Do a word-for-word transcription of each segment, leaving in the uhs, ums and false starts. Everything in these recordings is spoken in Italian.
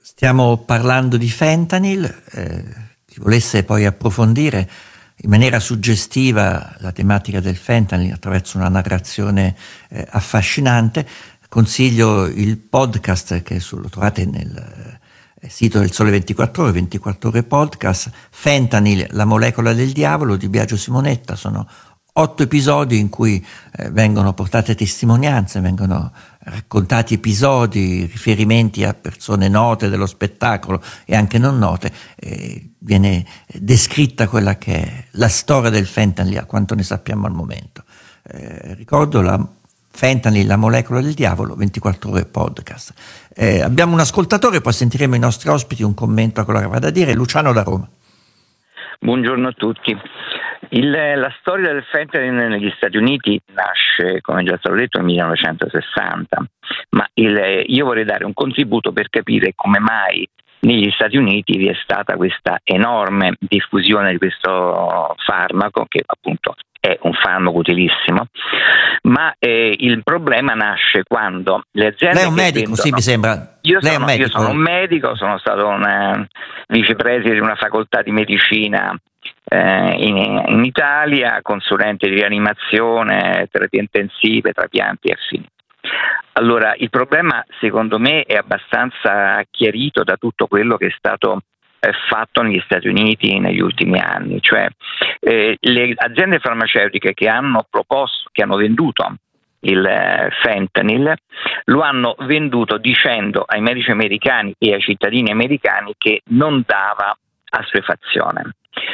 Stiamo parlando di fentanyl, eh, chi volesse poi approfondire in maniera suggestiva la tematica del fentanyl attraverso una narrazione eh, affascinante, consiglio il podcast che lo trovate nel eh, sito del Sole ventiquattro Ore, ventiquattro Ore Podcast, Fentanyl, la molecola del diavolo di Biagio Simonetta. Sono otto episodi in cui eh, vengono portate testimonianze, vengono raccontati episodi, riferimenti a persone note dello spettacolo e anche non note. Eh, viene descritta quella che è la storia del fentanyl, a quanto ne sappiamo al momento. Eh, ricordo la Fentanyl, la molecola del diavolo, ventiquattro Ore Podcast. Eh, abbiamo un ascoltatore, poi sentiremo i nostri ospiti, un commento a quello che va da dire. Luciano da Roma. Buongiorno a tutti. Il, la storia del fentanyl negli Stati Uniti nasce, come già stato detto, nel millenovecentosessanta, ma il, io vorrei dare un contributo per capire come mai negli Stati Uniti vi è stata questa enorme diffusione di questo farmaco, che appunto è un farmaco utilissimo, ma eh, il problema nasce quando le aziende... Lei è un medico, vendono, sì, mi sembra. Io Lei sono, è un medico. io sono un medico, sono stato un vicepresidente di una facoltà di medicina eh, in, in Italia, consulente di rianimazione, terapie intensive, trapianti e affini. Allora, il problema secondo me è abbastanza chiarito da tutto quello che è stato eh, fatto negli Stati Uniti negli ultimi anni, cioè eh, le aziende farmaceutiche che hanno proposto, che hanno venduto il eh, fentanyl, lo hanno venduto dicendo ai medici americani e ai cittadini americani che non dava assuefazione.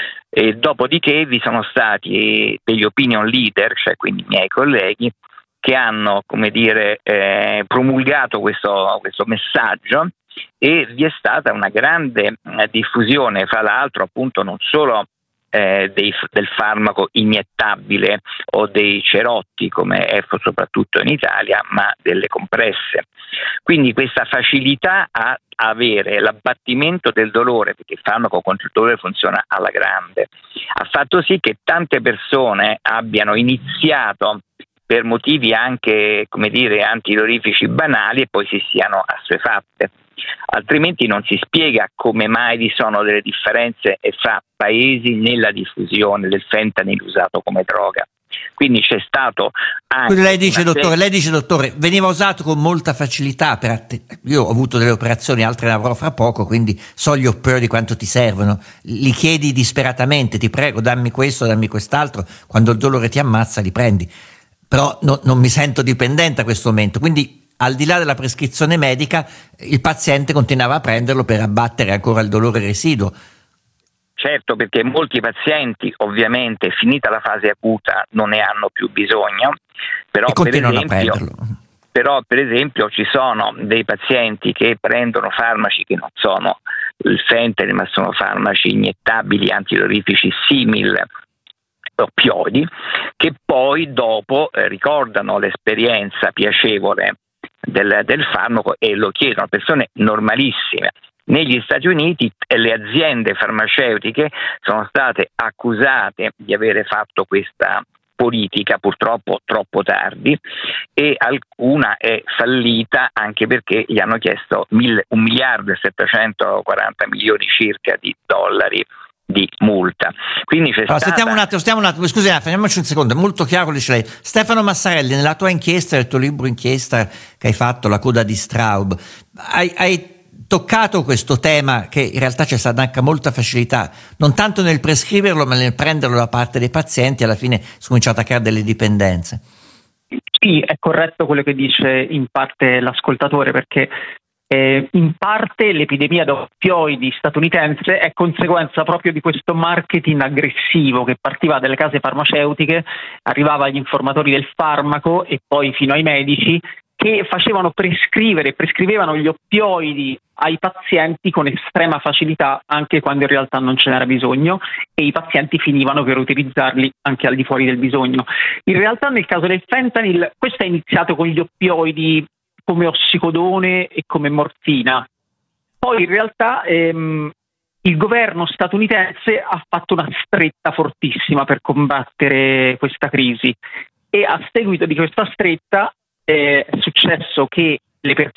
E dopodiché vi sono stati degli opinion leader, cioè quindi i miei colleghi, che hanno, come dire, eh, promulgato questo, questo messaggio, e vi è stata una grande eh, diffusione, fra l'altro appunto non solo eh, dei, del farmaco iniettabile o dei cerotti, come è soprattutto in Italia, ma delle compresse. Quindi questa facilità a avere l'abbattimento del dolore, perché il farmaco contro il dolore funziona alla grande, ha fatto sì che tante persone abbiano iniziato per motivi anche, come dire, antidolorifici banali e poi si siano assuefatte. Altrimenti non si spiega come mai vi sono delle differenze fra paesi nella diffusione del fentanyl usato come droga. Quindi c'è stato anche... Quindi lei dice, una... dottore, lei dice, dottore, veniva usato con molta facilità. Per att- io ho avuto delle operazioni, altre ne avrò fra poco, quindi so gli oppioi quanto ti servono. Li chiedi disperatamente, ti prego, dammi questo, dammi quest'altro. Quando il dolore ti ammazza, li prendi. Però no, non mi sento dipendente a questo momento, quindi al di là della prescrizione medica il paziente continuava a prenderlo per abbattere ancora il dolore residuo. Certo, perché molti pazienti ovviamente finita la fase acuta non ne hanno più bisogno, però e continuano per esempio, a prenderlo. Però per esempio ci sono dei pazienti che prendono farmaci che non sono il fentanyl, ma sono farmaci iniettabili antidolorifici simil oppioidi, che poi dopo eh, ricordano l'esperienza piacevole del, del farmaco e lo chiedono, persone normalissime. Negli Stati Uniti le aziende farmaceutiche sono state accusate di avere fatto questa politica, purtroppo troppo tardi, e alcuna è fallita anche perché gli hanno chiesto mille, un miliardo e settecentoquaranta milioni circa di dollari di multa. Quindi c'è allora, stata... sentiamo un attimo, stiamo un attimo, scusi, fermiamoci un secondo, è molto chiaro, dice lei. Stefano Massarelli, nella tua inchiesta, nel tuo libro inchiesta che hai fatto, La coda di Straub, hai, hai toccato questo tema che in realtà c'è stata anche molta facilità, non tanto nel prescriverlo, ma nel prenderlo da parte dei pazienti, alla fine si è cominciato a creare delle dipendenze. Sì, è corretto quello che dice in parte l'ascoltatore, perché Eh, in parte l'epidemia di oppioidi statunitense è conseguenza proprio di questo marketing aggressivo che partiva dalle case farmaceutiche, arrivava agli informatori del farmaco e poi fino ai medici, che facevano prescrivere, prescrivevano gli oppioidi ai pazienti con estrema facilità, anche quando in realtà non ce n'era bisogno, e i pazienti finivano per utilizzarli anche al di fuori del bisogno. In realtà nel caso del fentanyl questo è iniziato con gli oppioidi come ossicodone e come morfina. Poi in realtà ehm, il governo statunitense ha fatto una stretta fortissima per combattere questa crisi, e a seguito di questa stretta eh, è successo che le persone